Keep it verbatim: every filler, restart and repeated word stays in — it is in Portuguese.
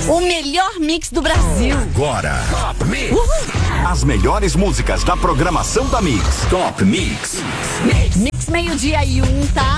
O melhor mix do Brasil. Agora, Top Mix. Uhul. As melhores músicas da programação da Mix. Top Mix. Mix meio-dia e um, tá?